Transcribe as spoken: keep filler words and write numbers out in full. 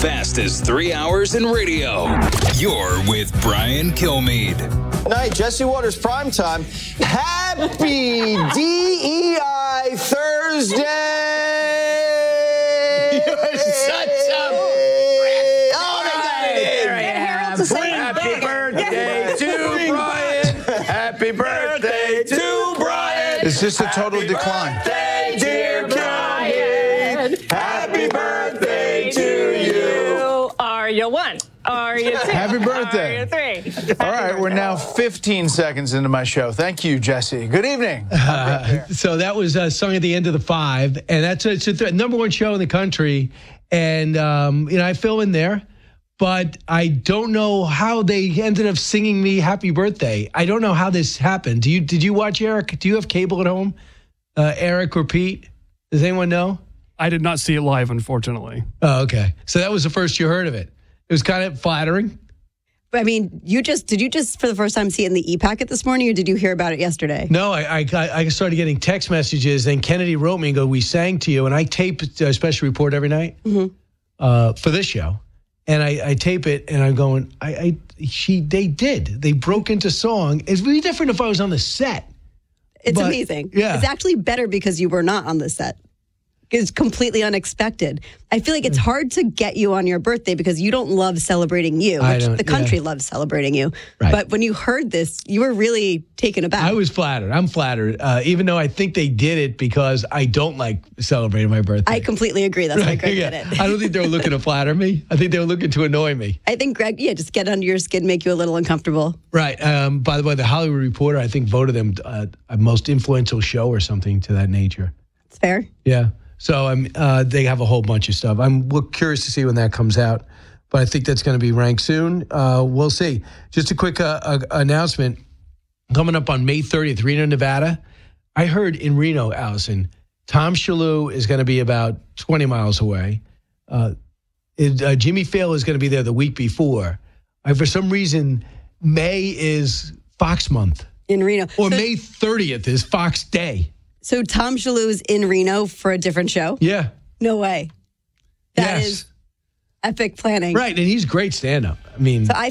fastest three hours in radio. You're with Brian Kilmeade. Tonight, Jesse Waters Primetime. Happy D E I Thursday! You're such a... Oh, my God! Happy birthday to Brian! Happy birthday to Brian! It's just a total Happy decline. Birthday, dear Brian! Happy birthday to you! Are you one? Are you two? Happy birthday. Are you three? All right, we're now fifteen seconds into my show. Thank you, Jesse. Good evening. Uh, so that was a song at the end of the five, and that's a, it's a th- number one show in the country. And um, you know, I fill in there, but I don't know how they ended up singing me "Happy Birthday." I don't know how this happened. Do you? Did you watch, Eric? Do you have cable at home? Uh, Eric or Pete? Does anyone know? I did not see it live, unfortunately. Oh, okay. So that was the first you heard of it. It was kind of flattering. I mean, you just did you just for the first time see it in the e-packet this morning, or did you hear about it yesterday? No, I, I got I started getting text messages, and Kennedy wrote me and go, "We sang to you," and I tape a special report every night Mm-hmm. uh, for this show, and I, I tape it, and I'm going, I, I she they did they broke into song. It's really different if I was on the set. It's But, amazing. yeah. It's actually better because you were not on the set. It's completely unexpected. I feel like it's hard to get you on your birthday because you don't love celebrating you, I which don't- the country yeah. loves celebrating you. Right. But when you heard this, you were really taken aback. I was flattered. I'm flattered, uh, even though I think they did it because I don't like celebrating my birthday. I completely agree. That's why Greg Yeah. did it. I don't think they were looking to flatter me. I think they were looking to annoy me. I think Greg, yeah, just get under your skin, make you a little uncomfortable. Right. Um, by the way, the Hollywood Reporter, I think, voted them uh, a most influential show or something to that nature. It's fair. Yeah. So um, uh, they have a whole bunch of stuff. I'm we're curious to see when that comes out, but I think that's going to be ranked soon. Uh, we'll see. Just a quick uh, uh, announcement. Coming up on May thirtieth, Reno, Nevada. I heard in Reno, Allison, Tom Shalhoub is going to be about twenty miles away. Uh, it, uh, Jimmy Fallon is going to be there the week before. Uh, for some reason, May is Fox Month. In Reno. Or so, May thirtieth is Fox Day. so Tom Shalhoub's in Reno for a different show? Yeah. No way. That Yes. is epic planning. Right, and he's great stand-up. I mean... So I